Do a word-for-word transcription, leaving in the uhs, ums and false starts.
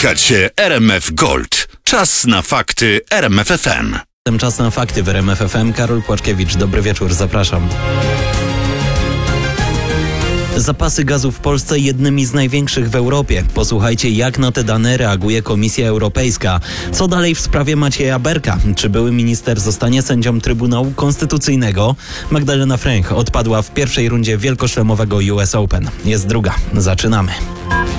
Słuchacie R M F Gold. Czas na fakty R M F F M. Czas na fakty w R M F F M. Karol Płaczkiewicz, dobry wieczór, zapraszam. Zapasy gazu w Polsce jednymi z największych w Europie. Posłuchajcie, jak na te dane reaguje Komisja Europejska. Co dalej w sprawie Macieja Berka? Czy były minister zostanie sędzią Trybunału Konstytucyjnego? Magdalena Fręch odpadła w pierwszej rundzie wielkoszlemowego U S Open. Jest druga. Zaczynamy.